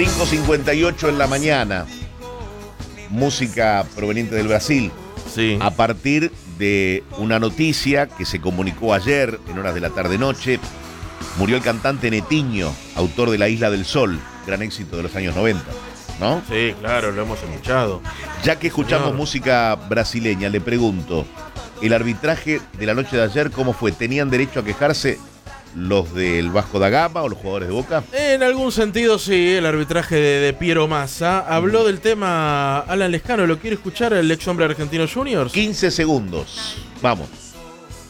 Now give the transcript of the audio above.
5:58 en la mañana. Música proveniente del Brasil. Sí. A partir de una noticia que se comunicó ayer en horas de la tarde-noche, murió el cantante Netinho, autor de La Isla del Sol, gran éxito de los años 90, ¿no? Sí, claro, lo hemos escuchado. Ya que escuchamos Señor. música brasileña, le pregunto, ¿el arbitraje de la noche de ayer cómo fue? ¿Tenían derecho a quejarse los del Vasco da Gama o los jugadores de Boca? En algún sentido, sí, el arbitraje de Piero Massa. Habló del tema Alan Lescano. ¿Lo quiere escuchar el ex hombre argentino Juniors? 15 segundos. Vamos.